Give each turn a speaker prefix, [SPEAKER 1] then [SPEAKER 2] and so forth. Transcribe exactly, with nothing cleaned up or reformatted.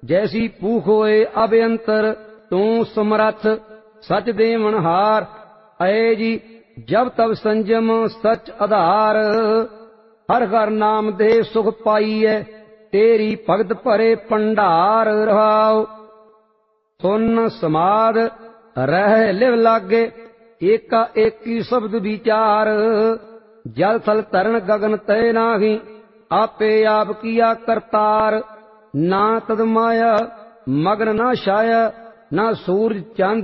[SPEAKER 1] जैसी भूख होए अभ्यंतर तू समरथ सच देवनहार। अये जी जब तब संयम सच आधार। हर हर नाम दे सुख पाईए तेरी भगत भरे भंडार। रहाओ सुन समाद रह लिव लागे एका एकी शब्द विचार। जल थल तरन गगन तय नाही आपे आप किया करतार। ना तद माया मगन ना छाया ना सूरज चांद